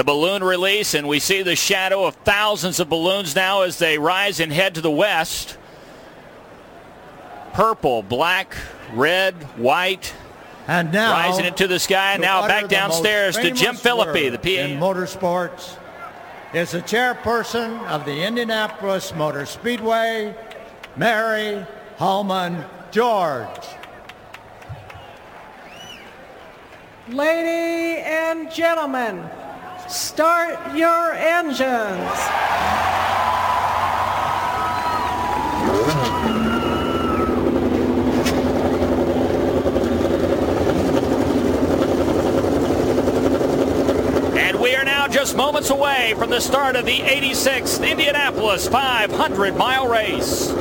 the balloon release, and we see the shadow of thousands of balloons now as they rise and head to the west. Purple, black, red, white, and now rising into the sky. And now back downstairs to Jim Philippi, the PA. In motorsports is the chairperson of the Indianapolis Motor Speedway, Mary Holman George. Ladies and gentlemen, start your engines. And we are now just moments away from the start of the 86th Indianapolis 500-mile race.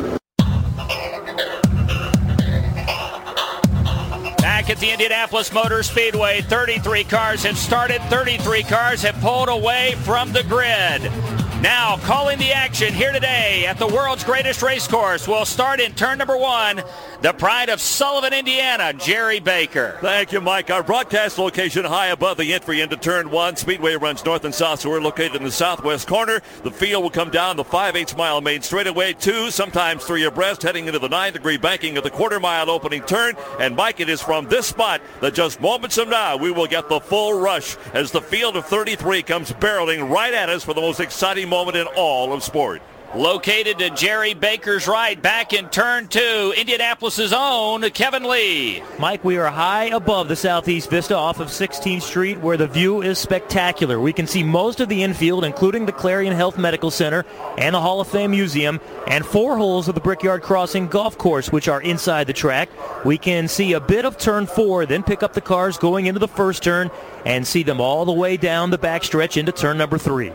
Back at the Indianapolis Motor Speedway, 33 cars have started, 33 cars have pulled away from the grid. Now, calling the action here today at the world's greatest race course. We'll start in turn number 1, the pride of Sullivan, Indiana, Jerry Baker. Thank you, Mike. Our broadcast location high above the entry into turn 1. Speedway runs north and south, so we're located in the southwest corner. The field will come down the 5/8-mile main straightaway, 2, sometimes 3 abreast, heading into the 9-degree banking of the quarter-mile opening turn. And, Mike, it is from this spot that just moments from now we will get the full rush as the field of 33 comes barreling right at us for the most exciting moment in all of sport. Located to Jerry Baker's right, back in turn 2, Indianapolis' own Kevin Lee. Mike, we are high above the southeast vista off of 16th Street where the view is spectacular. We can see most of the infield, including the Clarion Health Medical Center and the Hall of Fame Museum, and 4 holes of the Brickyard Crossing golf course, which are inside the track. We can see a bit of turn 4, then pick up the cars going into the first turn and see them all the way down the backstretch into turn number 3.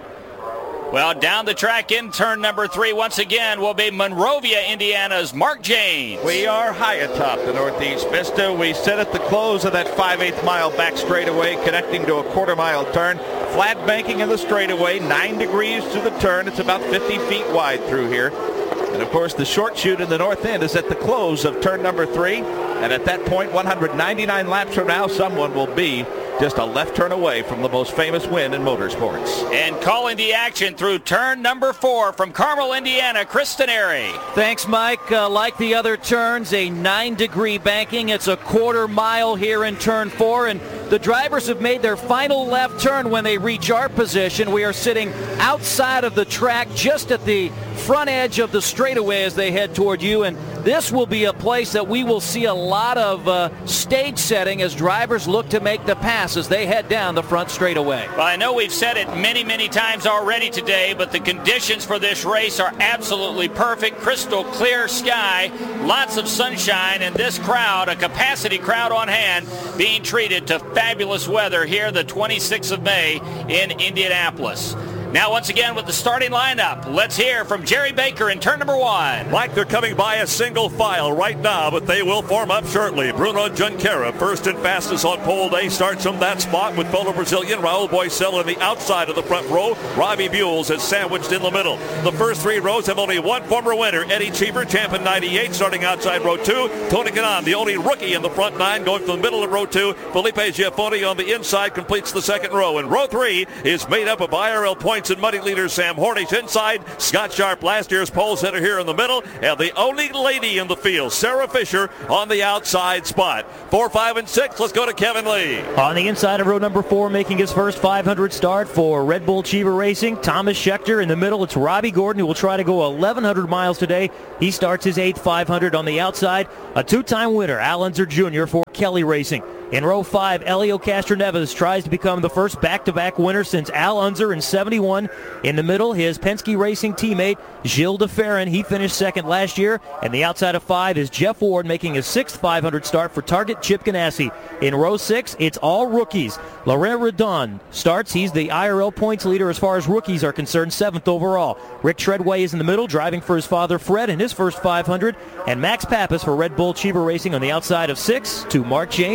Well, down the track in turn number 3 once again will be Monrovia, Indiana's Mark James. We are high atop the northeast vista. We sit at the close of that 5/8-mile back straightaway connecting to a quarter-mile turn. Flat banking in the straightaway, 9 degrees to the turn. It's about 50 feet wide through here. And, of course, the short chute in the north end is at the close of turn number 3. And at that point, 199 laps from now, someone will be just a left turn away from the most famous win in motorsports. And calling the action through turn number 4 from Carmel, Indiana, Chris Staneri. Thanks, Mike. Like the other turns, a 9-degree banking. It's a quarter mile here in turn 4, and the drivers have made their final left turn when they reach our position. We are sitting outside of the track just at the front edge of the straightaway as they head toward you, and this will be a place that we will see a lot of stage setting as drivers look to make the pass as they head down the front straightaway. Well, I know we've said it many, many times already today, but the conditions for this race are absolutely perfect. Crystal clear sky, lots of sunshine, and this crowd, a capacity crowd on hand, being treated to fabulous weather here the 26th of May in Indianapolis. Now, once again, with the starting lineup, let's hear from Jerry Baker in turn number 1. Mike, they're coming by a single file right now, but they will form up shortly. Bruno Junqueira, first and fastest on pole day, starts from that spot with fellow Brazilian Raul Boesel on the outside of the front row. Robbie Buell is sandwiched in the middle. The first 3 rows have only one former winner, Eddie Cheever, champ in 98, starting outside row 2. Tony Kanaan, the only rookie in the front 9, going from the middle of row 2. Felipe Giafone on the inside completes the second row. And row 3 is made up of IRL points and muddy leader Sam Hornish inside. Scott Sharp, last year's pole sitter, here in the middle. And the only lady in the field, Sarah Fisher, on the outside spot. 4, 5, and 6. Let's go to Kevin Lee. On the inside of row number 4, making his first 500 start for Red Bull Cheever Racing, Thomas Schechter. In the middle, it's Robbie Gordon, who will try to go 1,100 miles today. He starts his 8th 500 on the outside. A 2-time winner, Al Unser Jr. for Kelly Racing. In row 5, Elio Castroneves tries to become the first back-to-back winner since Al Unser in 71. In the middle, his Penske Racing teammate, Gilles de Ferran. He finished second last year. And the outside of 5 is Jeff Ward making his 6th 500 start for Target Chip Ganassi. In row 6, it's all rookies. Laurent Redon starts. He's the IRL points leader as far as rookies are concerned, 7th overall. Rick Treadway is in the middle, driving for his father Fred in his first 500. And Max Pappas for Red Bull Cheever Racing on the outside of 6 to Mark James in 3.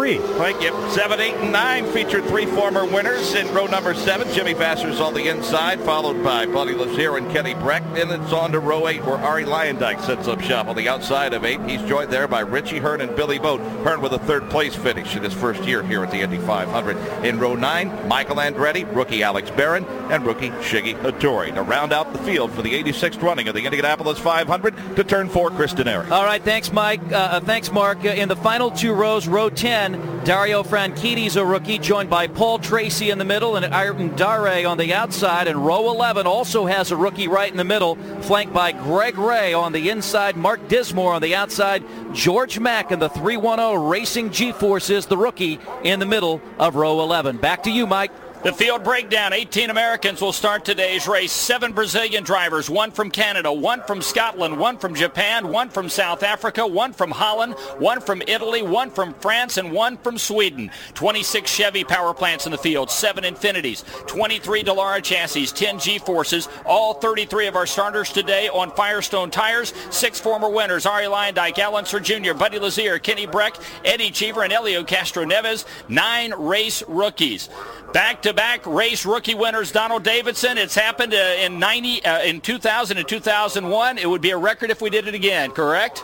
3. Thank you. 7, 8, and 9 featured 3 former winners in row number 7. Jimmy Vasser's on the inside, followed by Buddy Lazier and Kenny Breck. Then it's on to row 8, where Ari Leyendijk sets up shop on the outside of 8. He's joined there by Richie Hearn and Billy Boat. Hearn with a 3rd place finish in his first year here at the Indy 500. In row 9, Michael Andretti, rookie Alex Barron, and rookie Shiggy Hattori. To round out the field for the 86th running of the Indianapolis 500 to turn 4, Chris Denari. All right, thanks, Mike. Thanks, Mark. In the final 2 rows, row 10, Dario Franchitti's a rookie, joined by Paul Tracy in the middle and Ayrton Dare on the outside. And row 11 also has a rookie right in the middle, flanked by Greg Ray on the inside, Mark Dismore on the outside, George Mack and the 310 Racing G-Force is the rookie in the middle of row 11. Back to you, Mike. The field breakdown. 18 Americans will start today's race. 7 Brazilian drivers, 1 from Canada, 1 from Scotland, 1 from Japan, 1 from South Africa, 1 from Holland, 1 from Italy, 1 from France, and 1 from Sweden. 26 Chevy power plants in the field, 7 Infinitis, 23 Dallara chassis, 10 G-Forces. All 33 of our starters today on Firestone tires. 6 former winners, Ari Leyendijk, Al Unser Jr., Buddy Lazier, Kenny Breck, Eddie Cheever, and Elio Castro Neves. 9 race rookies. Back-to-back race rookie winners, Donald Davidson. It's happened in 2000 and 2001. It would be a record if we did it again, correct?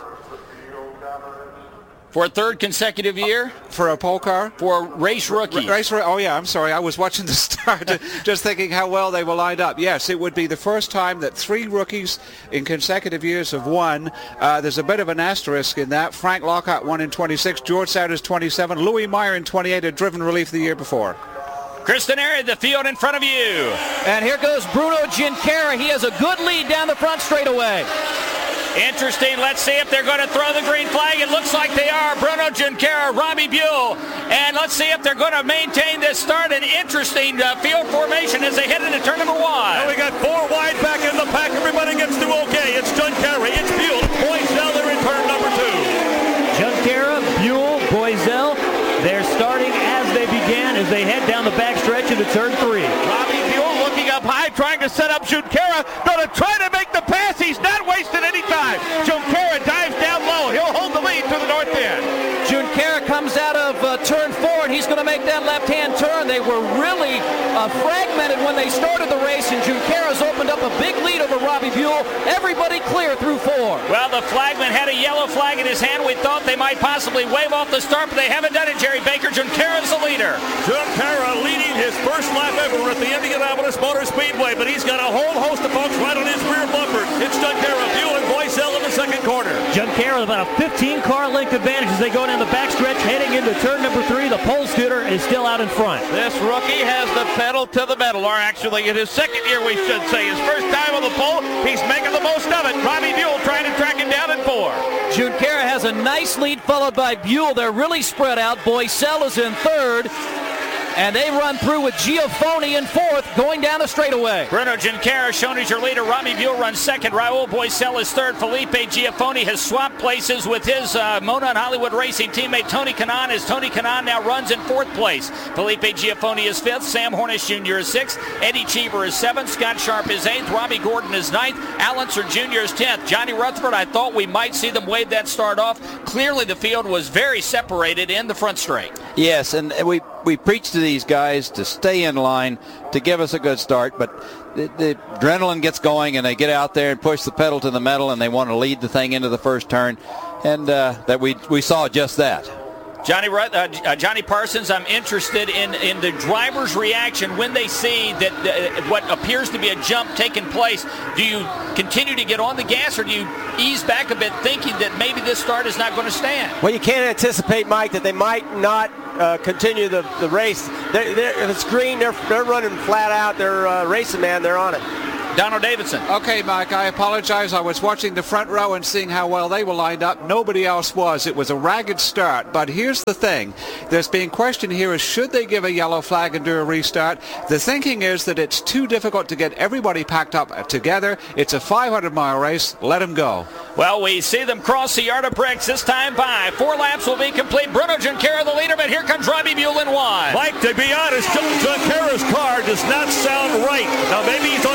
For a 3rd consecutive year? For a pole car? For race rookies. Oh, yeah, I'm sorry. I was watching the start, just thinking how well they were lined up. Yes, it would be the first time that 3 rookies in consecutive years have won. There's a bit of an asterisk in that. Frank Lockhart won in 26, George Souders 27, Louis Meyer in 28 had driven relief the year before. Chris Denari, the field in front of you. And here goes Bruno Giancara. He has a good lead down the front straightaway. Interesting. Let's see if they're going to throw the green flag. It looks like they are. Bruno Giancara, Robbie Buell. And let's see if they're going to maintain this start. An interesting field formation as they head into turn number 1. Now we got 4 wide back in the pack. Everybody gets to okay. It's Giancara, it's Buell, Boisel, they're in turn number 2. Giancara, Buell, Boisel, they're starting as they began as they head down the backstretch into turn 3. Robbie Buell looking up high, trying to set up Giancara. Going to try to make the pass. He's not wasting any time. Giancara dives down low. He'll hold the lead to the north end. Giancara comes out of turn 4, and he's going to make that left-hand turn. They were really fragmented when they started the race, and Giancara's opened up a big lead over Robbie Buell. Everybody clear through 4. Well, the flagman had a yellow flag in his hand. We thought they might possibly wave off the start, but they haven't done it, Jerry Baker. Giancara's the leader. Giancara leading his first lap ever at the Indianapolis Motor Speedway, but he's got a whole host of folks right on his rear bumper. It's Giancara, Buell, and Boisel in the second corner. Giancara with about a 15-car length advantage as they go down the backstretch, heading into turn number 3. The pole scooter is still out in front. This rookie has the pedal to the metal, or actually in his second year, we should say. His first time on the pole, he's making the most of it. Robbie Buell trying to track him down in 4. Giancara has a nice lead, followed by Buell. They're really spread out. Boisel is in 3rd. And they run through with Giafoni in 4th, going down the straightaway. Bruno Giancara shown as your leader. Robbie Buell runs 2nd. Raul Boisel is 3rd. Felipe Giafoni has swapped places with his Mona and Hollywood Racing teammate Tony Kanaan, as Tony Kanaan now runs in 4th place. Felipe Giafoni is 5th. Sam Hornish Jr. is 6th. Eddie Cheever is 7th. Scott Sharp is 8th. Robbie Gordon is 9th. Al Unser Jr. is 10th. Johnny Rutherford, I thought we might see them wave that start off. Clearly the field was very separated in the front straight. Yes, and we preach to these guys to stay in line, to give us a good start, but the adrenaline gets going and they get out there and push the pedal to the metal and they want to lead the thing into the first turn, and that we saw just that. Johnny Parsons, I'm interested in the driver's reaction when they see that what appears to be a jump taking place. Do you continue to get on the gas, or do you ease back a bit thinking that maybe this start is not going to stand? Well, you can't anticipate, Mike, that they might not continue the race. If it's green, they're running flat out. They're racing, man. They're on it. Donald Davidson. Okay, Mike, I apologize. I was watching the front row and seeing how well they were lined up. Nobody else was. It was a ragged start. But here's the thing. There's being questioned here is should they give a yellow flag and do a restart? The thinking is that it's too difficult to get everybody packed up together. It's a 500-mile race. Let them go. Well, we see them cross the yard of bricks this time by. 4 laps will be complete. Bruno Giancara, the leader, but here comes Robbie Buell in 1. Mike, to be honest, Giancara's car does not sound right. Now, maybe he's on the red limit.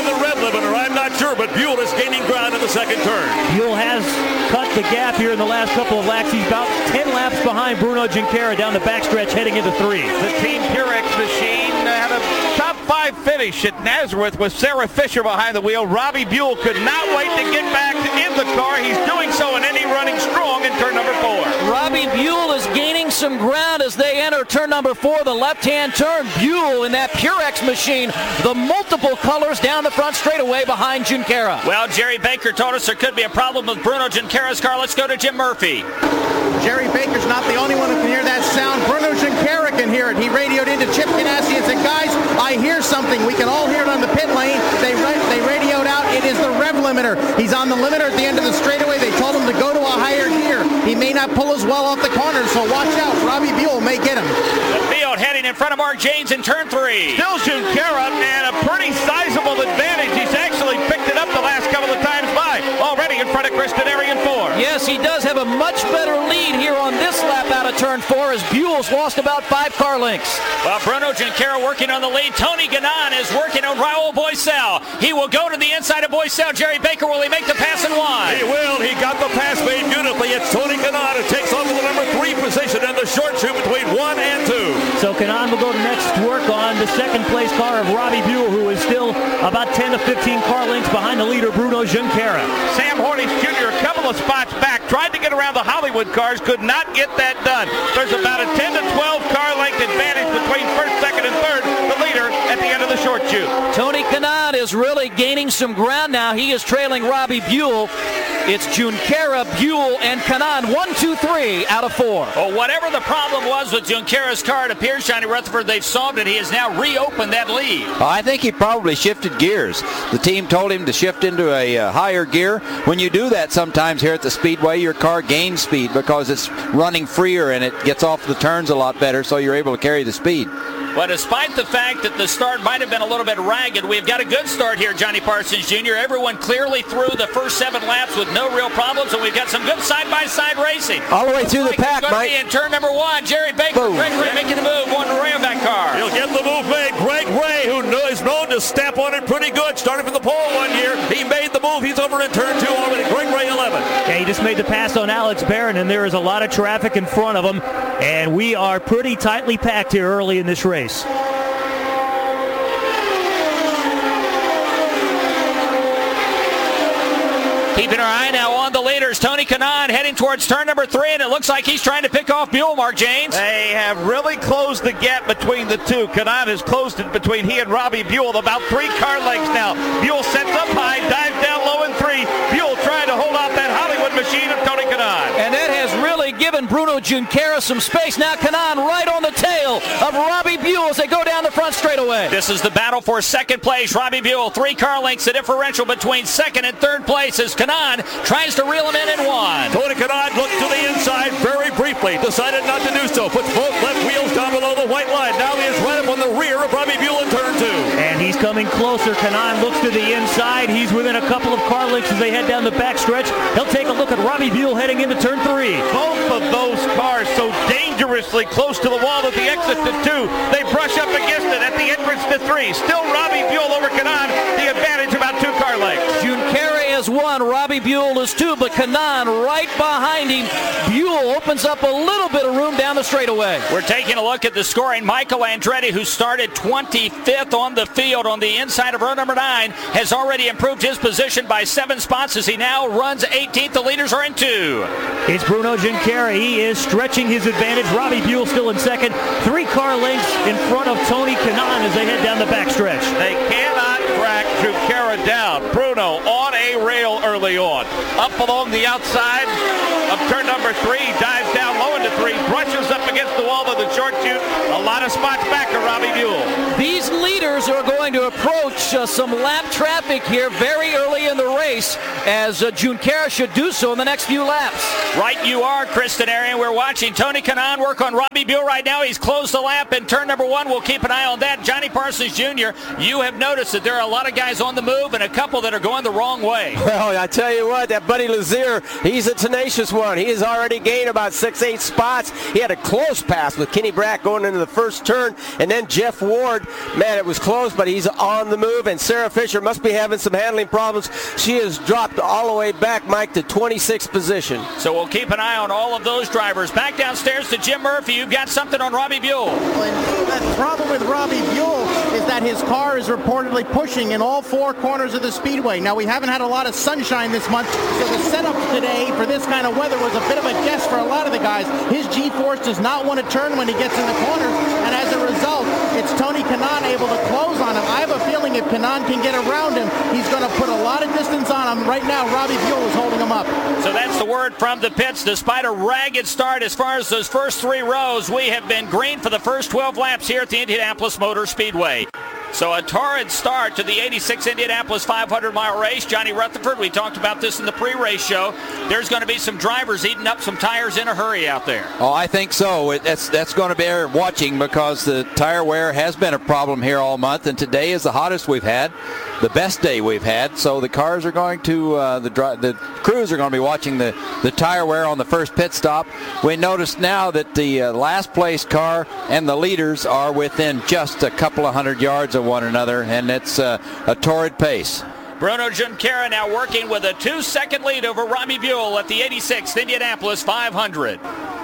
limiter? I'm not sure, but Buell is gaining ground in the second turn. Buell has cut the gap here in the last couple of laps. He's about 10 laps behind Bruno Junqueira down the backstretch heading into 3. The Team Purex machine had a top 5 finish at Nazareth with Sarah Fisher behind the wheel. Robbie Buell could not wait to get back in the car. He's doing so in Indy, running strong in turn number 4. Robbie Buell is gaining some ground as they enter turn number 4, the left-hand turn. Buell in that Purex machine, the multiple colors down the front straightaway behind Junqueira. Well, Jerry Baker told us there could be a problem with Bruno Junqueira's car. Let's go to Jim Murphy. Jerry Baker's not the only one who can hear that sound. Bruno Junqueira can hear it. He radioed into Chip Ganassi and said, guys, I hear something. We can all hear it on the pit lane. They radioed out. It is the rev limiter. He's on the limiter at the end of the straightaway. They told him to go to a higher gear. He may not pull as well off the corner, so watch out. Robbie Buell may get him. The field heading in front of Mark Janes in turn 3. Still Junqueira, and a pretty sizable advantage. He's actually picked it up the last couple of times by. Already in front of Kristen Arian 4. Yes, he does have a much better lead here on this lap out of turn 4 as Buell's lost about 5 car lengths. Well, Bruno Junqueira working on the lead. Tony Ganan is working on Raul Boisel. He will go to the inside of Boisel. Jerry Baker, will he make the pass in 1? He will. He got the pass made beautifully. It's Tony Ganan who takes over the number 3 position in the short shoot between 1 and 2. So Kanan will go to next work on the second place car of Robbie Buell, who is still about 10 to 15 car lengths behind the leader, Bruno Junqueira. Sam Hornish Jr. a couple of spots back, tried to get around the Hollywood cars, could not get that done. There's about a 10 to 12 car length advantage between first, second, and third, the leader at the end of the short shoot. Tony Kanaan is really gaining some ground now. He is trailing Robbie Buell. It's Junqueira, Buell, and Kanaan. 1, 2, 3 out of 4. Well, whatever the problem was with Junqueira's car, it appears, Johnny Rutherford, they've solved it. He has now reopened that lead. I think he probably shifted gears. The team told him to shift into a higher gear. When you do that sometimes here at the Speedway, your car gains speed because it's running freer and it gets off the turns a lot better, so you're able to carry the speed. But despite the fact that the start might have been a little bit ragged, we've got a good start here, Johnny Parsons Jr. Everyone clearly through the first 7 laps with no real problems, and we've got some good side-by-side racing. All the way through the pack, Mike. In turn number 1, Jerry Baker, Greg Ray making the move on the Rayovac car. He'll get the move made. Greg Ray, who is known to step on it pretty good, started from the pole one year. He made the move. He's over in turn 2 already. Greg Ray 11. Yeah, he just made the pass on Alex Barron, and there is a lot of traffic in front of him, and we are pretty tightly packed here early in this race. Keeping our eye now on the leaders. Tony Kanaan heading towards turn number 3, and it looks like he's trying to pick off Buell, Mark Janes. They have really closed the gap between the two. Kanaan has closed it between he and Robbie Buell, about 3 car lengths now. Buell sets up high, dives down low in 3. Buell trying to hold off that Hollywood machine of Tony Kanaan. And that has really given Bruno Junqueira some space. Now Kanaan right on the tail of Robbie Buell as they go down the front straightaway. This is the battle for second place. Robbie Buell, 3 car lengths, the differential between second and third place as Kanaan tries to reel him in 1. Tony Kanaan looked to the inside very briefly, decided not to do so, puts both left wheels down below the white line. Now he is right up on the rear of Robbie Buell in turn 2. And he's coming closer. Kanaan looks to the inside. He's within a couple of car lengths as they head down the backstretch. He'll take a look at Robbie Buell heading into turn 3. Both of those cars so dangerously close to the wall at the exit to 2. They brush up against it at the entrance to 3. Still Robbie Buell over Kanaan. The advantage about 2 car lengths. Junqueira is 1, Robbie Buell is 2, but Kanaan right behind him. Buell opens up a little bit of room down the straightaway. We're taking a look at the scoring. Michael Andretti, who started 25th on the field on the inside of row number 9, has already improved his position by 7 spots as he now runs 18th. The leaders are in 2. It's Bruno Junqueira. He is stretching his advantage. Robbie Buell still in second. 3 car lengths in front of Tony Kanaan as they head down the backstretch. They cannot track Junqueira down. Bruno on a rail early on. Up along the outside of turn number 3, dives down low into 3, brushes up against the wall of the short chute. A lot of spots back to Robbie Buell. These leaders are going to approach some lap traffic here very early in the race, as Junqueira should do so in the next few laps. Right you are, Kristen Arian. We're watching Tony Kanaan work on Robbie Buell right now. He's closed the lap in turn number 1. We'll keep an eye on that. Johnny Parsons Jr., you have noticed that there are a lot of guys on the move and a couple that are going the wrong way. Well, I tell you what, that Buddy Lazier, he's a tenacious one. He has already gained about 6-8 spots. He had a close pass with Kenny Brack going into the first turn, and then Jeff Ward, man, it was close, but he's on the move. improve, and Sarah Fisher must be having some handling problems. She has dropped all the way back, Mike, to 26th position. So we'll keep an eye on all of those drivers. Back downstairs to Jim Murphy. You've got something on Robbie Buell. The problem with Robbie Buell is that his car is reportedly pushing in all four corners of the speedway. Now, we haven't had a lot of sunshine this month, so the setup today for this kind of weather was a bit of a guess for a lot of the guys. His G-force does not want to turn when he gets in the corners, and as a result, it's Tony Kanaan able to close on him. I have a feeling if Kanaan can get around him, he's going to put a lot of distance on him. Right now, Robbie Buell is holding him up. So that's the word from the pits. Despite a ragged start as far as those first three rows, we have been green for the first 12 laps here at the Indianapolis Motor Speedway. So a torrid start to the 86 Indianapolis 500-mile race. Johnny Rutherford, we talked about this in the pre-race show. There's going to be some drivers eating up some tires in a hurry out there. Oh, I think so. That's going to bear watching because the tire wear has been a problem here all month, and today is the hottest we've had, the best day we've had. So the cars are going to, the crews are going to be watching the tire wear on the first pit stop. We notice now that the last place car and the leaders are within just a couple of hundred yards of one another, and it's a torrid pace. Bruno Junqueira now working with a 2-second lead over Robbie Buell at the 86th Indianapolis 500.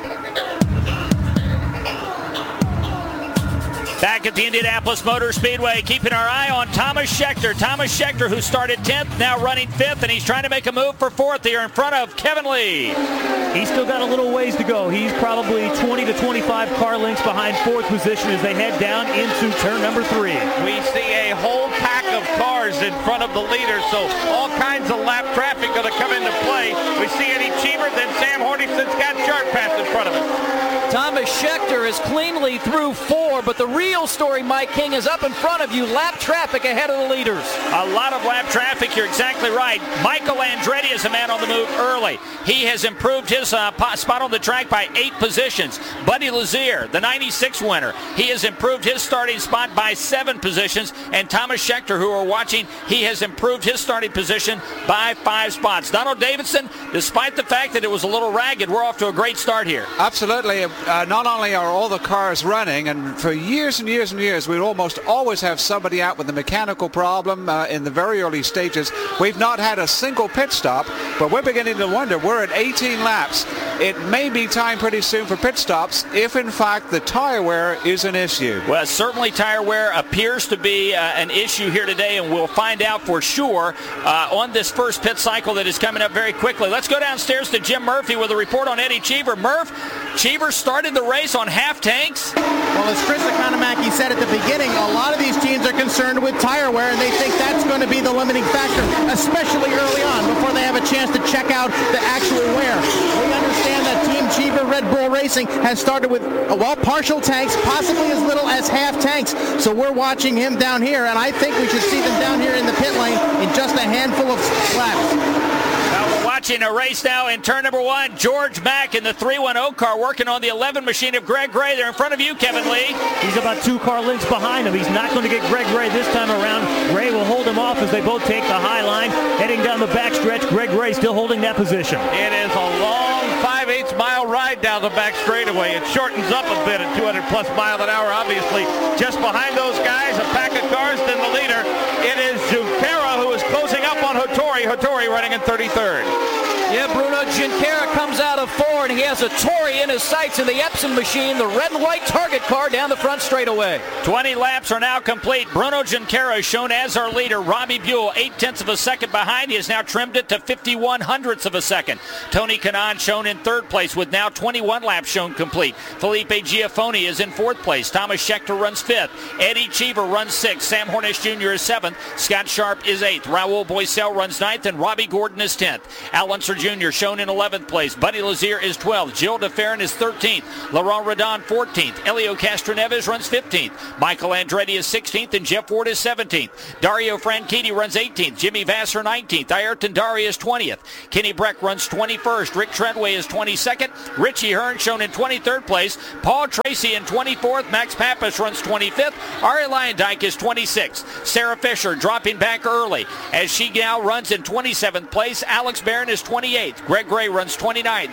Back at the Indianapolis Motor Speedway, keeping our eye on Thomas Scheckter. Thomas Scheckter, who started 10th, now running 5th, and he's trying to make a move for 4th here in front of Kevin Lee. He's still got a little ways to go. He's probably 20 to 25 car lengths behind 4th position as they head down into turn number 3. We see a whole pack of cars in front of the leader, so all kinds of lap traffic going to come into play. We see Eddie Cheever, then Sam Hornick, Scott Sharp pass in front of us. Thomas Scheckter is cleanly through 4, but the real story, Mike King, is up in front of you. Lap traffic ahead of the leaders. A lot of lap traffic. You're exactly right. Michael Andretti is a man on the move early. He has improved his spot on the track by 8 positions. Buddy Lazier, the 96 winner, he has improved his starting spot by 7 positions. And Thomas Scheckter, who are watching, he has improved his starting position by 5 spots. Donald Davidson, despite the fact that it was a little ragged, we're off to a great start here. Absolutely. Not only are all the cars running, and for years and years and years, we'd almost always have somebody out with a mechanical problem in the very early stages. We've not had a single pit stop, but we're beginning to wonder. We're at 18 laps. It may be time pretty soon for pit stops if, in fact, the tire wear is an issue. Well, certainly tire wear appears to be an issue here today, and we'll find out for sure on this first pit cycle that is coming up very quickly. Let's go downstairs to Jim Murphy with a report on Eddie Cheever. Murph, Cheever started the race on half tanks. Well, as Chris Economaki said at the beginning, a lot of these teams are concerned with tire wear, and they think that's going to be the limiting factor, especially early on before they have a chance to check out the actual wear. We understand that Team Cheever Red Bull Racing has started with, partial tanks, possibly as little as half tanks. So we're watching him down here, and I think we should see them down here in the pit lane in just a handful of laps. Watching a race now in turn number 1. George Mack in the 310 car working on the 11 machine of Greg Gray. They're in front of you, Kevin Lee. He's about 2 car lengths behind him. He's not going to get Greg Gray this time around. Gray will hold him off as they both take the high line. Heading down the backstretch, Greg Gray still holding that position. It is a long 5/8 mile ride down the back straightaway. It shortens up a bit at 200 plus mile an hour, obviously. Just behind those guys, a pack of cars, then the leader. It is Junqueira who is closing up on Hattori. Hattori running in 33rd. Yeah, Bruno Junqueira comes out of 4, and he has a Tory in his sights in the Epson machine, the red and white target car down the front straightaway. 20 laps are now complete. Bruno Junqueira is shown as our leader. Robbie Buell, 0.8 of a second behind. He has now trimmed it to 51/100ths of a second. Tony Kanaan shown in 3rd place with now 21 laps shown complete. Felipe Giafoni is in 4th place. Thomas Scheckter runs 5th. Eddie Cheever runs 6th. Sam Hornish Jr. is 7th. Scott Sharp is 8th. Raul Boisel runs 9th, and Robbie Gordon is 10th. Al Unser Jr. shown in 11th place. Buddy Lazier is 12th. Gilles de Ferran is 13th. Laurent Redon 14th. Elio Castroneves runs 15th. Michael Andretti is 16th, and Jeff Ward is 17th. Dario Franchitti runs 18th. Jimmy Vasser 19th. Ayrton Dari is 20th. Kenny Breck runs 21st. Rick Treadway is 22nd. Richie Hearn shown in 23rd place. Paul Tracy in 24th. Max Pappas runs 25th. Ari Luyendyk is 26th. Sarah Fisher dropping back early as she now runs in 27th place. Alex Barron is 28th. Greg Gray runs 29th. George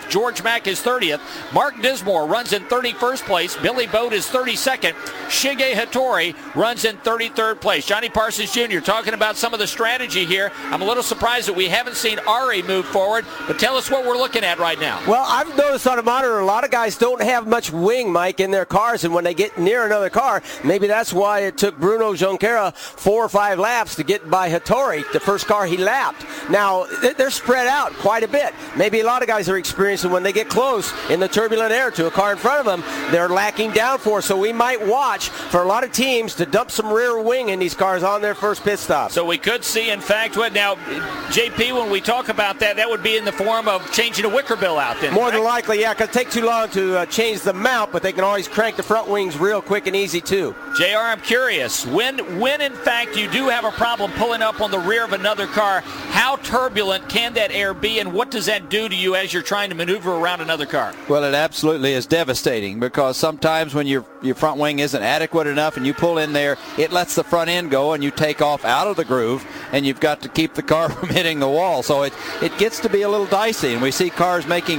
Mack is 30th. Mark Dismore runs in 31st place. Billy Boat is 32nd. Shige Hattori runs in 33rd place. Johnny Parsons Jr. talking about some of the strategy here. I'm a little surprised that we haven't seen Ari move forward, but tell us what we're looking at right now. Well, I've noticed on a monitor a lot of guys don't have much wing, Mike, in their cars, and when they get near another car, maybe that's why it took Bruno Junqueira 4 or 5 laps to get by Hattori, the first car he lapped. Now, they're spread out quite a bit. Maybe a lot of guys are experiencing when they get close in the turbulent air to a car in front of them, they're lacking downforce, so we might watch for a lot of teams to dump some rear wing in these cars on their first pit stop. So we could see, in fact, what now, JP, when we talk about that, that would be in the form of changing a wicker bill out then. More than likely, yeah, because it takes too long to change the mount, but they can always crank the front wings real quick and easy too. JR, I'm curious, when in fact you do have a problem pulling up on the rear of another car, how turbulent can that air be, and what does that do to you as you're trying to maneuver around another car? Well, it absolutely is devastating, because sometimes when your front wing isn't adequate enough and you pull in there, it lets the front end go and you take off out of the groove, and you've got to keep the car from hitting the wall. So it gets to be a little dicey, and we see cars making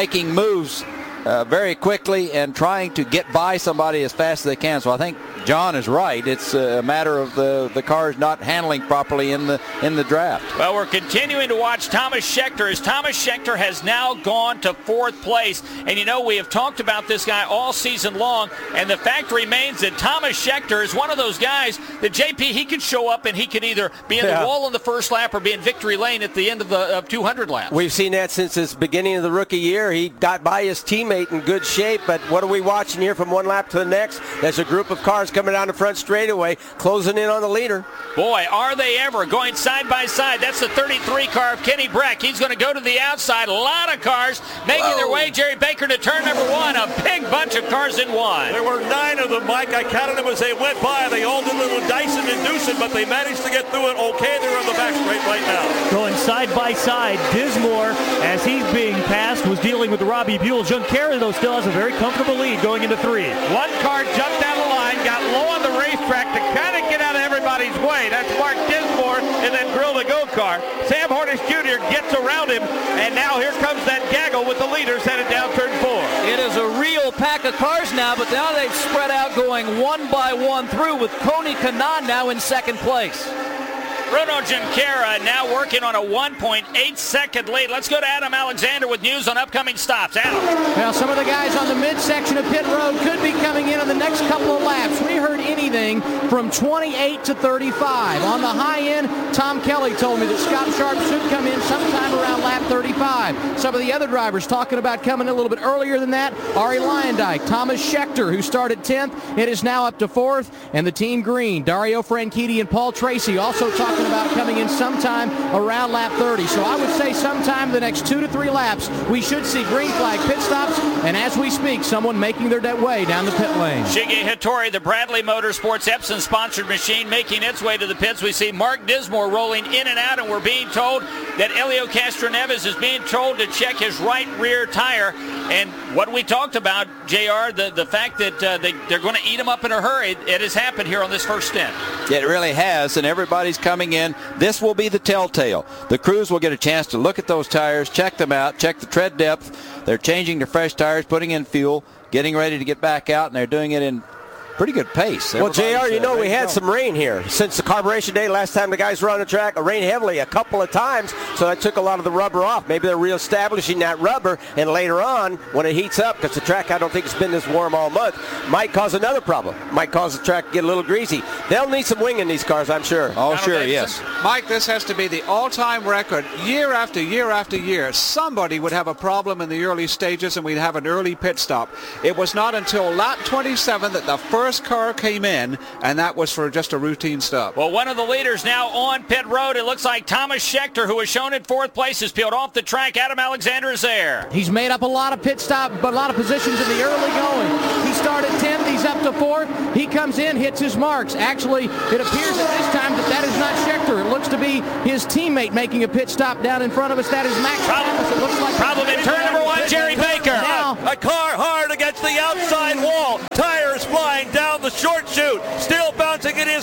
moves very quickly and trying to get by somebody as fast as they can. So I think John is right. It's a matter of the cars not handling properly in the draft. Well, we're continuing to watch Thomas Scheckter, as Thomas Scheckter has now gone to 4th place. And you know, we have talked about this guy all season long, and the fact remains that Thomas Scheckter is one of those guys that, JP, he could show up and he could either be in the wall in the first lap or be in victory lane at the end of 200 laps. We've seen that since his beginning of the rookie year. He got by his teammate in good shape, but what are we watching here from one lap to the next? There's a group of cars coming down the front straightaway, closing in on the leader. Boy, are they ever, going side by side. That's the 33 car of Kenny Breck. He's going to go to the outside. A lot of cars making their way, Jerry Baker, to turn number 1. A big bunch of cars in one. There were 9 of them, Mike. I counted them as they went by. They all did a little dicing and deucing, but they managed to get through it okay. They're on the back straight right now. Going side by side, Dismore, as he's being passed, was dealing with Robbie Buell. Junqueira, though, still has a very comfortable lead going into 3. One car jumped down the line, got low on the racetrack to kind of get out of everybody's way. That's Mark Dismore and then Grill the Go car. Sam Hornish Jr. gets around him, and now here comes that gaggle with the leaders headed down turn 4. It is a real pack of cars now, but now they've spread out going one by one through, with Coney Kanan now in 2nd place. Bruno Junqueira now working on a 1.8-second lead. Let's go to Adam Alexander with news on upcoming stops. Adam. Well, some of the guys on the midsection of pit road could be coming in on the next couple of laps. We heard anything from 28 to 35. On the high end, Tom Kelly told me that Scott Sharp should come in sometime around lap 35. Some of the other drivers talking about coming a little bit earlier than that. Ari Leyendijk, Thomas Scheckter, who started 10th, it is now up to 4th. And the Team Green, Dario Franchitti and Paul Tracy, also talking about coming in sometime around lap 30. So I would say sometime the next 2 to 3 laps, we should see green flag pit stops, and as we speak, someone making their way down the pit lane. Shige Hattori, the Bradley Motorsports Epson-sponsored machine, making its way to the pits. We see Mark Dismore rolling in and out, and we're being told that Helio Castroneves is being told to check his right rear tire. And what we talked about, JR, the fact that they're going to eat him up in a hurry, it has happened here on this first stint. It really has, and everybody's coming in. This will be the telltale. The crews will get a chance to look at those tires, check them out, check the tread depth. They're changing to fresh tires, putting in fuel, getting ready to get back out, and they're doing it in pretty good pace. Well, JR, you know, we had some rain here since the carburation day. Last time the guys were on the track, it rained heavily a couple of times, so that took a lot of the rubber off. Maybe they're reestablishing that rubber, and later on, when it heats up, because the track, I don't think it's been this warm all month, might cause another problem. Might cause the track to get a little greasy. They'll need some wing in these cars, I'm sure. Oh, sure, yes. Mike, this has to be the all-time record. Year after year after year, somebody would have a problem in the early stages, and we'd have an early pit stop. It was not until lap 27 that the first car came in, and that was for just a routine stop. Well, one of the leaders now on pit road. It looks like Thomas Scheckter, who was shown in 4th place, is peeled off the track. Adam Alexander is there. He's made up a lot of pit stop, but a lot of positions in the early going. He started 10th. He's up to 4th. He comes in, hits his marks. Actually, it appears at this time that is not Scheckter. It looks to be his teammate making a pit stop down in front of us. That is Max Thomas. It looks like problem in turn number 1, Jerry Baker. Now, a car hard against the outside wall. Tires flying down the short chute. Still bouncing. It is Greg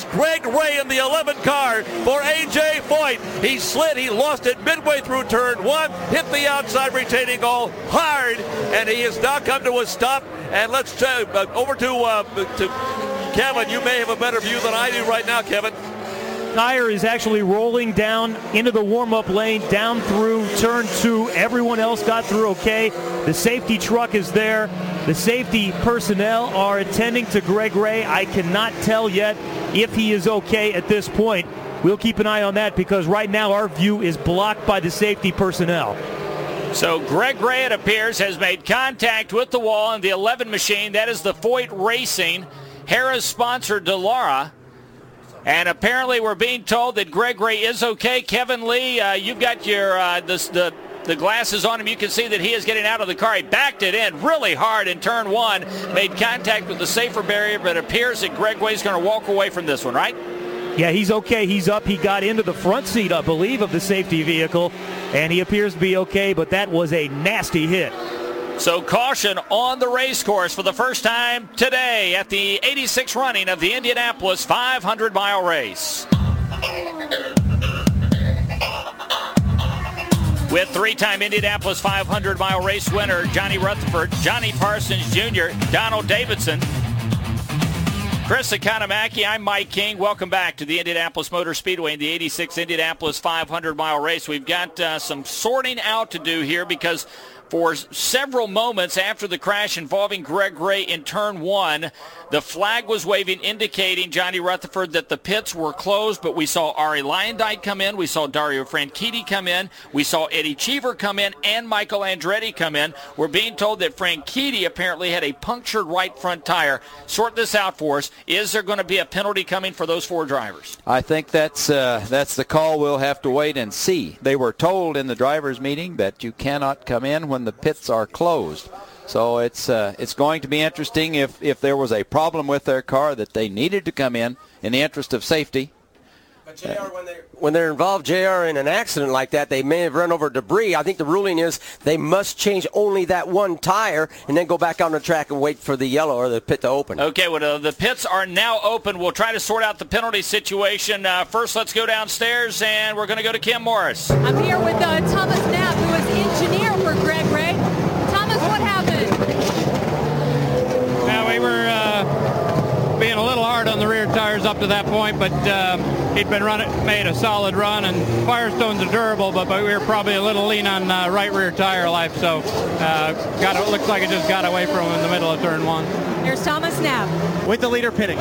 Ray in the 11 car for A.J. Foyt. He slid. He lost it midway through turn 1, hit the outside retaining wall hard, and he has now come to a stop. And let's over to Kevin. You may have a better view than I do right now, Kevin. Tire is actually rolling down into the warm-up lane, down through turn 2. Everyone else got through okay. The safety truck is there. The safety personnel are attending to Greg Ray. I cannot tell yet if he is okay at this point. We'll keep an eye on that because right now our view is blocked by the safety personnel. So Greg Ray, it appears, has made contact with the wall in the 11 machine. That is the Foyt Racing Harris sponsor Dallara. And apparently we're being told that Greg Ray is okay. Kevin Lee, you've got your the glasses on him. You can see that he is getting out of the car. He backed it in really hard in turn 1, made contact with the safer barrier, but it appears that Greg Ray's going to walk away from this one, right? Yeah, he's okay. He's up. He got into the front seat, I believe, of the safety vehicle, and he appears to be okay, but that was a nasty hit. So caution on the race course for the first time today at the 86th running of the Indianapolis 500-mile race. With three-time Indianapolis 500-mile race winner Johnny Rutherford, Johnny Parsons Jr., Donald Davidson, Chris Economaki, I'm Mike King. Welcome back to the Indianapolis Motor Speedway in the 86th Indianapolis 500-mile race. We've got some sorting out to do here because for several moments after the crash involving Greg Ray in turn 1, the flag was waving, indicating, Johnny Rutherford, that the pits were closed, but we saw Ari Lyondike come in, we saw Dario Franchitti come in, we saw Eddie Cheever come in, and Michael Andretti come in. We're being told that Franchitti apparently had a punctured right front tire. Sort this out for us. Is there going to be a penalty coming for those 4 drivers? I think that's the call. We'll have to wait and see. They were told in the drivers' meeting that you cannot come in when the pits are closed. So it's going to be interesting if there was a problem with their car that they needed to come in the interest of safety. But JR, when they're involved, JR, in an accident like that, they may have run over debris. I think the ruling is they must change only that one tire and then go back on the track and wait for the yellow or the pit to open. Okay, well, the pits are now open. We'll try to sort out the penalty situation. First, let's go downstairs, and we're going to go to Kim Morris. I'm here with Thomas Knapp, who is engineer for Greg Ray. Thomas, what happened? Now, we were being a little hard on the rear tires up to that point, but he'd been made a solid run, and Firestones are durable, but we were probably a little lean on right rear tire life, so looks like it just got away from him in the middle of turn 1. There's Thomas Knapp. With the leader pitting.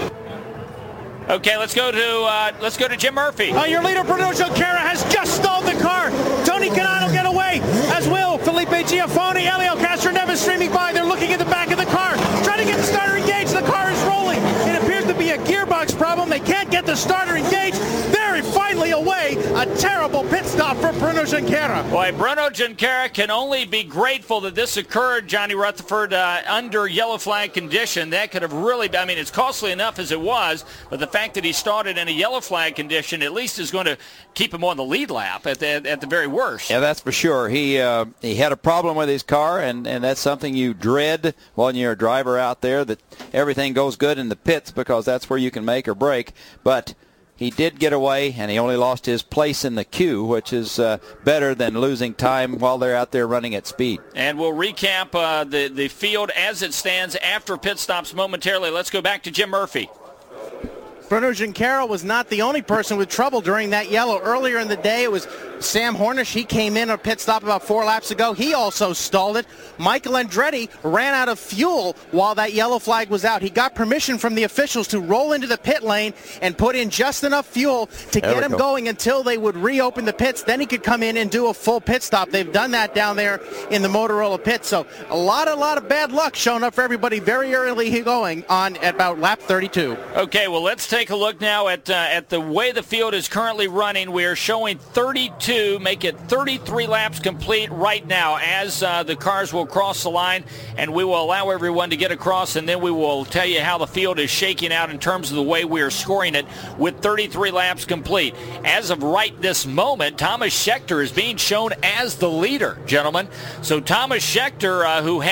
Okay, let's go to Jim Murphy. Your leader, Bruno Junqueira, has just stalled the car. Tony Kanaan will get away, as will Felipe Giafone. Elio Castroneves streaming by. They're looking at the back of the car, trying to get the starter engaged. The car is rolling. It appears to be a gearbox problem. They can't get the starter engaged. There, finally away. A terrible pit stop for Bruno Junqueira. Boy, Bruno Junqueira can only be grateful that this occurred, Johnny Rutherford, under yellow flag condition. That could have really, it's costly enough as it was, but the fact that he started in a yellow flag condition at least is going to keep him on the lead lap at the very worst. Yeah, that's for sure. He had a problem with his car, and that's something you dread when you're a driver out there, that everything goes good in the pits because that's where you can make or break. But he did get away, and he only lost his place in the queue, which is better than losing time while they're out there running at speed. And we'll recap the field as it stands after pit stops momentarily. Let's go back to Jim Murphy. Bruno Junqueira was not the only person with trouble during that yellow. Earlier in the day, it was Sam Hornish. He came in a pit stop about 4 laps ago. He also stalled it. Michael Andretti ran out of fuel while that yellow flag was out. He got permission from the officials to roll into the pit lane and put in just enough fuel to get him going until they would reopen the pits. Then he could come in and do a full pit stop. They've done that down there in the Motorola pit. So a lot of bad luck showing up for everybody very early going on at about lap 32. Okay, well, let's take a look now at the way the field is currently running. We are showing 32, make it 33 laps complete right now as the cars will cross the line, and we will allow everyone to get across, and then we will tell you how the field is shaking out in terms of the way we are scoring it with 33 laps complete. As of right this moment, Thomas Scheckter is being shown as the leader, gentlemen. So Thomas Scheckter, who had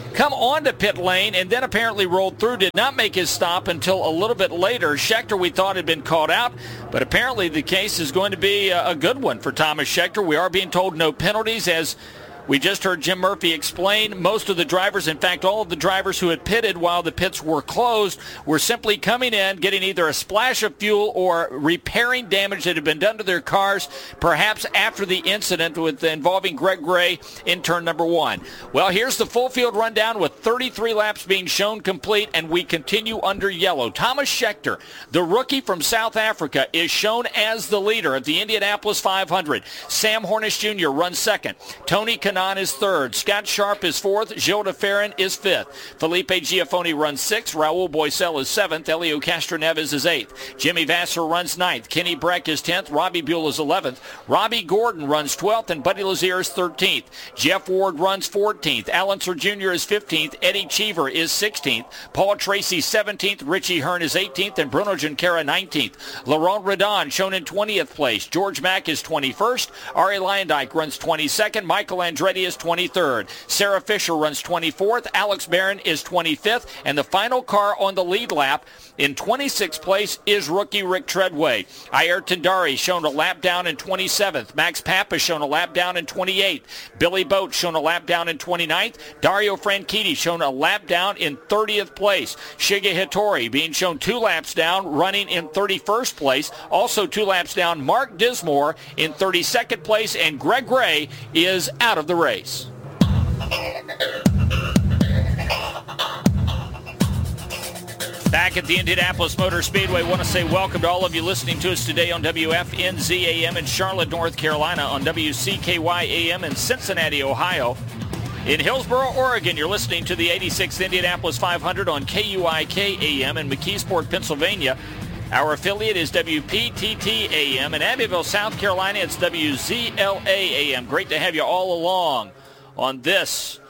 come onto pit lane and then apparently rolled through, did not make his stop until a little bit later. Scheckter, we thought, had been caught out, but apparently the case is going to be a good one for Thomas Scheckter. We are being told no penalties, as we just heard Jim Murphy explain. Most of the drivers, in fact, all of the drivers who had pitted while the pits were closed, were simply coming in, getting either a splash of fuel or repairing damage that had been done to their cars, perhaps after the incident involving Greg Gray in turn number 1. Well, here's the full field rundown with 33 laps being shown complete, and we continue under yellow. Thomas Scheckter, the rookie from South Africa, is shown as the leader of the Indianapolis 500. Sam Hornish Jr. runs second. Tony Kanaan is third. Scott Sharp is fourth. Gilles de Ferran is fifth. Felipe Giafoni runs sixth. Raul Boesel is seventh. Elio Castroneves is eighth. Jimmy Vasser runs ninth. Kenny Breck is 10th. Robbie Buell is 11th. Robbie Gordon runs 12th, and Buddy Lazier is 13th. Jeff Ward runs 14th. Alan Sir Jr. is 15th. Eddie Cheever is 16th. Paul Tracy 17th. Richie Hearn is 18th, and Bruno Junqueira 19th. Laurent Redon shown in 20th place. George Mack is 21st. Ari Leyendyke runs 22nd. Michael Andretti is 23rd. Sarah Fisher runs 24th. Alex Barron is 25th. And the final car on the lead lap in 26th place is rookie Rick Treadway. Ayrton Dari shown a lap down in 27th. Max Pappas shown a lap down in 28th. Billy Boat shown a lap down in 29th. Dario Franchitti shown a lap down in 30th place. Shiga Hattori being shown 2 laps down, running in 31st place. Also 2 laps down, Mark Dismore in 32nd place, and Greg Gray is out of the race. Back at the Indianapolis Motor Speedway, want to say welcome to all of you listening to us today on WFNZ AM in Charlotte, North Carolina, on WCKY AM in Cincinnati, Ohio. In Hillsboro, Oregon, you're listening to the 86th Indianapolis 500 on KUIK AM. In McKeesport, Pennsylvania, our affiliate is WPTT AM. In Abbeville, South Carolina, it's WZLA AM. Great to have you all along on this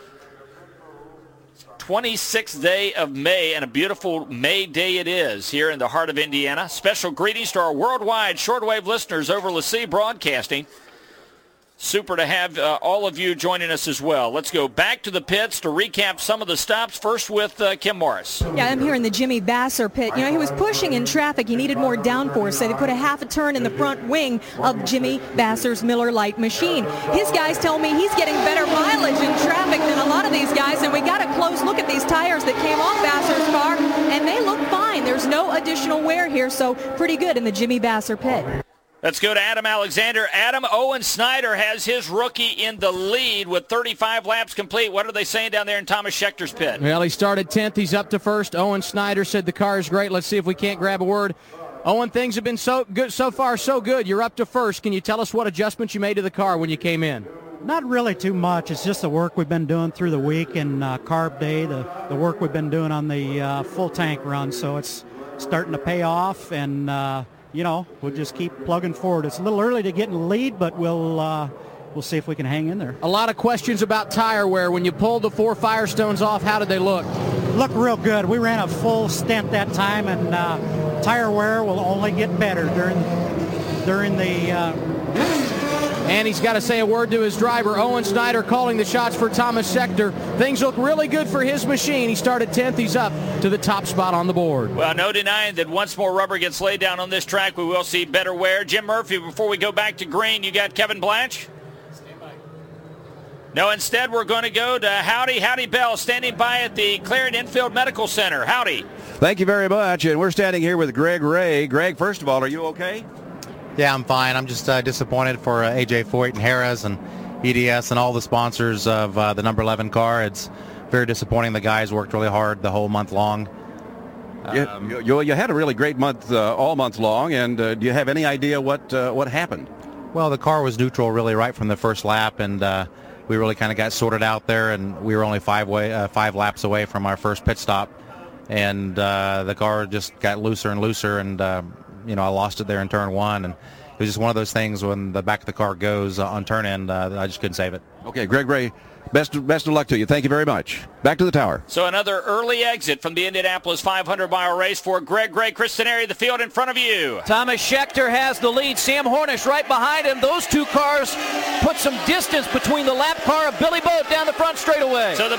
26th day of May, and a beautiful May day it is here in the heart of Indiana. Special greetings to our worldwide shortwave listeners over LeSea Broadcasting. Super to have all of you joining us as well. Let's go back to the pits to recap some of the stops. First with Kim Morris. Yeah, I'm here in the Jimmy Vasser pit. You know, he was pushing in traffic. He needed more downforce, so they put a half a turn in the front wing of Jimmy Vasser's Miller Lite machine. His guys tell me he's getting better mileage in traffic than a lot of these guys, and we got a close look at these tires that came off Vasser's car, and they look fine. There's no additional wear here, so pretty good in the Jimmy Vasser pit. Let's go to Adam Alexander. Adam, Owen Snyder has his rookie in the lead with 35 laps complete. What are they saying down there in Thomas Schecter's pit? Well, he started 10th. He's up to first. Owen Snyder said the car is great. Let's see if we can't grab a word. Owen, things have been so good so far, so good. You're up to first. Can you tell us what adjustments you made to the car when you came in? Not really too much. It's just the work we've been doing through the week and carb day, the work we've been doing on the full tank run. So it's starting to pay off, and you know, we'll just keep plugging forward. It's a little early to get in the lead, but we'll see if we can hang in there. A lot of questions about tire wear. When you pulled the 4 Firestones off, how did they look? Look real good. We ran a full stint that time, and tire wear will only get better during the... And he's got to say a word to his driver, Owen Snyder, calling the shots for Thomas Scheckter. Things look really good for his machine. He started 10th. He's up to the top spot on the board. Well, no denying that once more rubber gets laid down on this track, we will see better wear. Jim Murphy, before we go back to green, you got Kevin Blanche? No, instead we're going to go to Howdy Bell, standing by at the Clarion Infield Medical Center. Howdy. Thank you very much, and we're standing here with Greg Ray. Greg, first of all, are you okay? Yeah, I'm fine. I'm just disappointed for AJ Foyt and Harris and EDS and all the sponsors of the number 11 car. It's very disappointing. The guys worked really hard the whole month long. You had a really great month all month long, and do you have any idea what happened? Well, the car was neutral really right from the first lap, and we really kind of got sorted out there, and we were only 5 laps away from our first pit stop, and the car just got looser and looser, and you know, I lost it there in turn 1, and it was just one of those things when the back of the car goes on turn end, I just couldn't save it. Okay, Greg Ray, best of luck to you. Thank you very much. Back to the tower. So another early exit from the Indianapolis 500-mile race for Greg Ray. Chris Teneri, the field in front of you. Thomas Scheckter has the lead. Sam Hornish right behind him. Those two cars put some distance between the lap car of Billy Boat down the front straightaway. So the battle out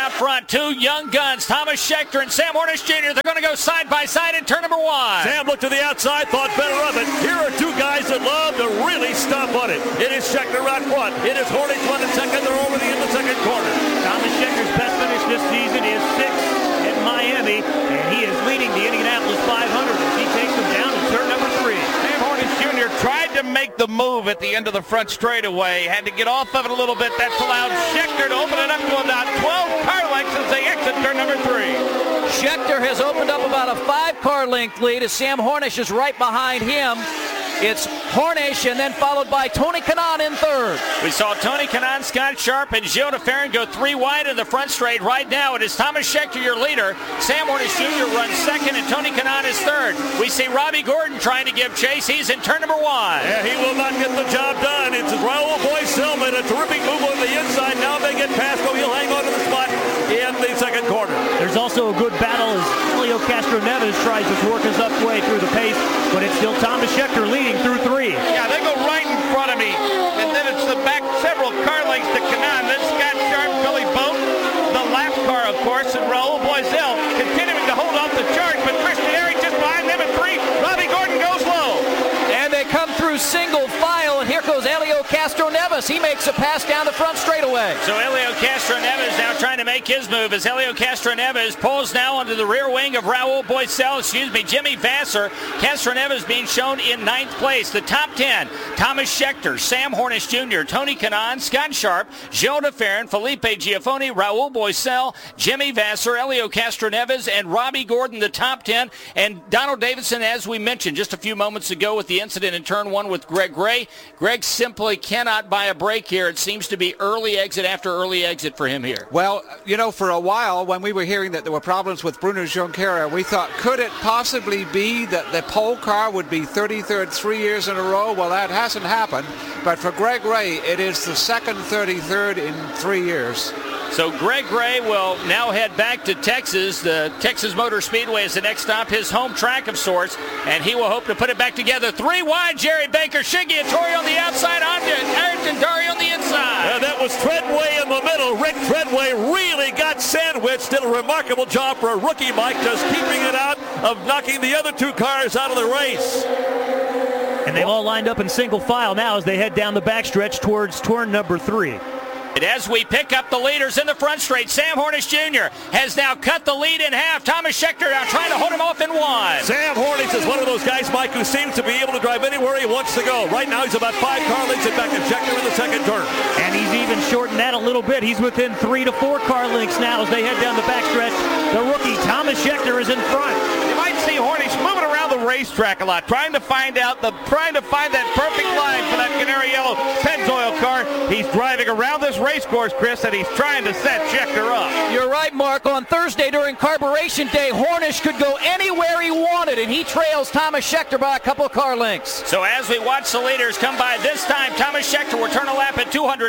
out front. Two young guns, Thomas Scheckter and Sam Hornish Jr. They're going to go side by side in turn number 1. Sam looked to the outside, thought better of it. Here are two guys that love to really stomp on it. It is Scheckter out front. It is Hornish running second. They're already in the second corner. Thomas Schecter's best finish this season is 6th at Miami, and he is leading the Indianapolis 500 as he takes them down to turn number 3. Sam Hornish Jr. tried to make the move at the end of the front straightaway. Had to get off of it a little bit. That's allowed Scheckter to open it up to about 12 car lengths as they exit turn number 3. Scheckter has opened up about a 5-car length lead as Sam Hornish is right behind him. It's Hornish and then followed by Tony Kanaan in third. We saw Tony Kanaan, Scott Sharp, and Gio DeFerrin go 3 wide in the front straight. Right now it is Thomas Scheckter, your leader. Sam Hornish Jr. runs second and Tony Kanaan is third. We see Robbie Gordon trying to give chase. He's in turn number 1. Yeah, he will not get the job done. It's Raul Boycell made a terrific move on the inside. Now they get past him. He'll hang on to the spot in the second corner. There's also a good battle as Helio Castroneves tries to work his up way through the pace, but it's still Thomas Scheckter leading through 3. Yeah, they go right in front of me, and then it's the back several car lengths to Kanaan. Then Scott Sharp, Billy Boat, the lap car, of course, and Raul Boycell continuing to hold off the charge, but Christian Ehring just behind them at 3. Robbie Gordon goes low. And they come through single file, and here goes Helio Castroneves. He makes a pass down the front straightaway. So Helio Castroneves now trying to make his move as Helio Castroneves pulls now onto the rear wing of Raul Boycell, Jimmy Vasser. Castroneves being shown in 9th place. The top 10, Thomas Scheckter, Sam Hornish Jr., Tony Kanaan, Scott Sharp, Gio DeFerrin, Felipe Giafoni, Raul Boycell, Jimmy Vasser, Helio Castroneves, and Robbie Gordon, the top 10. And Donald Davidson, as we mentioned just a few moments ago with the incident in turn 1 with Greg Gray. Greg simply cannot buy a break here. It seems to be early exit after early exit for him here. Well, you know, for a while when we were hearing that there were problems with Bruno Junqueira, we thought, could it possibly be that the pole car would be 33rd 3 years in a row? Well, that hasn't happened. But for Greg Ray, it is the second 33rd in 3 years. So Greg Gray will now head back to Texas. The Texas Motor Speedway is the next stop, his home track of sorts, and he will hope to put it back together. 3 wide, Jerry Baker, Shiggy Hattori on the outside, Ayrton Dari on the inside. And that was Treadway in the middle. Rick Treadway really got sandwiched. Did a remarkable job for a rookie, Mike, just keeping it out of knocking the other 2 cars out of the race. And they've all lined up in single file now as they head down the backstretch towards turn number 3. As we pick up the leaders in the front straight, Sam Hornish Jr. has now cut the lead in half. Thomas Scheckter now trying to hold him off in 1. Sam Hornish is one of those guys, Mike, who seems to be able to drive anywhere he wants to go. Right now he's about 5 car lengths and back to Scheckter in the second turn. And he's even shortened that a little bit. He's within 3 to 4 car lengths now as they head down the backstretch. The rookie, Thomas Scheckter, is in front. You might see Hornish moving around the racetrack a lot, trying to find that perfect line for that canary yellow Pennzoil car. He's driving around this race course, Chris, and he's trying to set Scheckter up. You're right, Mark. On Thursday during Carburation Day, Hornish could go anywhere he wanted, and he trails Thomas Scheckter by a couple of car lengths. So as we watch the leaders come by, this time Thomas Scheckter will turn a lap at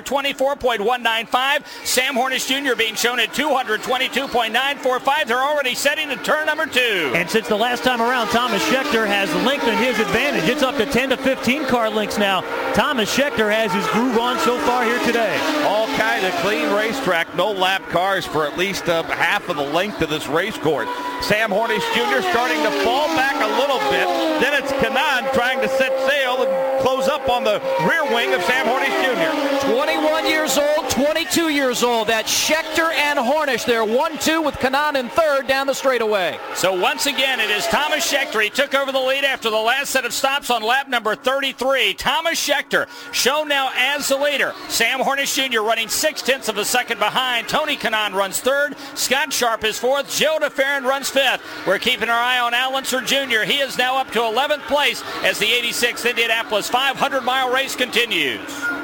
224.195. Sam Hornish Jr. being shown at 222.945. They're already setting to turn number 2. And since the last time around, Thomas Scheckter has lengthened his advantage. It's up to 10 to 15 car lengths now. Thomas Scheckter has his groove on so far here today. All kind of clean racetrack, no lap cars for at least half of the length of this race course. Sam Hornish Jr. starting to fall back a little bit. Then it's Kanaan trying to set sail and close up on the rear wing of Sam Hornish Jr. 21 years old, 22 years old. That's Scheckter and Hornish. They're 1-2 with Kanaan in third down the straightaway. So once again, it is Thomas Scheckter. He took over the lead after the last set of stops on lap number 33. Thomas Scheckter shown now as the leader. Sam Hornish Jr. running 0.6 of a second behind. Tony Kanaan runs third. Scott Sharp is fourth. Gio DeFerrin runs fifth. We're keeping our eye on Al Unser Jr. He is now up to 11th place as the 86th Indianapolis 500-mile race continues.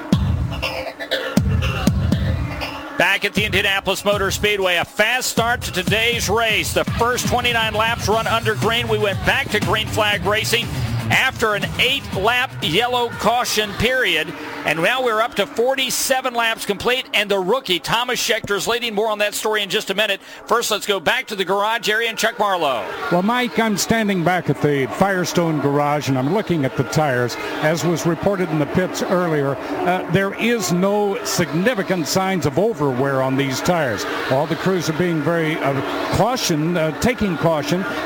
Back at the Indianapolis Motor Speedway, a fast start to today's race. The first 29 laps run under green. We went back to green flag racing after an 8-lap yellow caution period. And now we're up to 47 laps complete, and the rookie, Thomas Schechter, is leading. More on that story in just a minute. First, let's go back to the garage area and Chuck Marlowe. Well, Mike, I'm standing back at the Firestone garage, and I'm looking at the tires. As was reported in the pits earlier, there is no significant signs of overwear on these tires. All the crews are being very taking caution